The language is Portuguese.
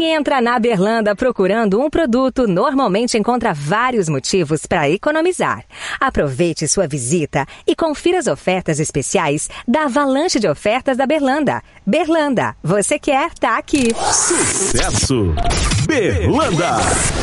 Quem entra na Berlanda procurando um produto normalmente encontra vários motivos para economizar. Aproveite sua visita e confira as ofertas especiais da avalanche de ofertas da Berlanda. Berlanda, você quer, tá aqui. Sucesso! Berlanda!